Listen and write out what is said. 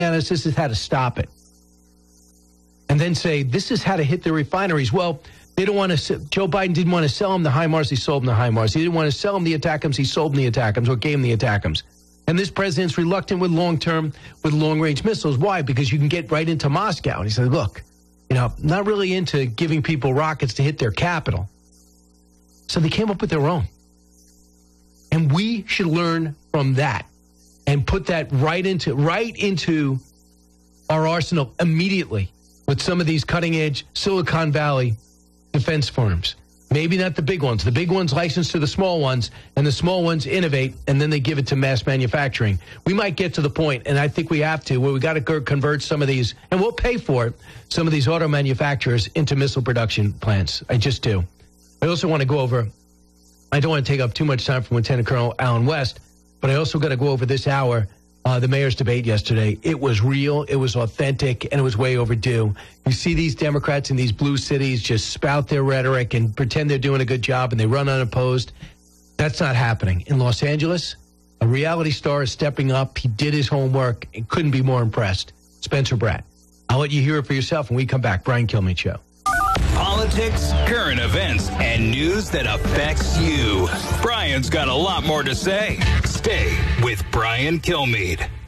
this is how to stop it. And then say, this is how to hit the refineries. Well, they don't want to. Joe Biden didn't want to sell them the HIMARS. He sold them the HIMARS. He didn't want to sell them the ATACMS. He sold them the ATACMS or gave them the ATACMS. And this president's reluctant with long-range missiles. Why? Because you can get right into Moscow. And he said, look, not really into giving people rockets to hit their capital. So they came up with their own. And we should learn from that and put that right into our arsenal immediately with some of these cutting-edge Silicon Valley defense firms. Maybe not the big ones. The big ones license to the small ones, and the small ones innovate, and then they give it to mass manufacturing. We might get to the point, and I think we have to, where we got to convert some of these, and we'll pay for it, some of these auto manufacturers into missile production plants. I just do. I also want to go over, I don't want to take up too much time from Lieutenant Colonel Allen West, but I also got to go over this hour, the mayor's debate yesterday. It was real, it was authentic, and it was way overdue. You see these Democrats in these blue cities just spout their rhetoric and pretend they're doing a good job, and they run unopposed. That's not happening. In Los Angeles, a reality star is stepping up. He did his homework and couldn't be more impressed. Spencer Bratt. I'll let you hear it for yourself when we come back. Brian Kilmeade Show. Politics, current events, and news that affects you. Brian's got a lot more to say. Stay with Brian Kilmeade.